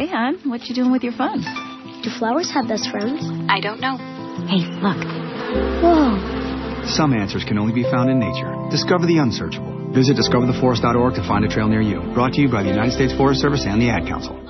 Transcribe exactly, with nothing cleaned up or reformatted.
hon. What you doing with your phone? Do flowers have best friends? I don't know. Hey, look. Whoa. Some answers can only be found in nature. Discover the unsearchable. Visit discover the forest dot org to find a trail near you. Brought to you by the United States Forest Service and the Ad Council.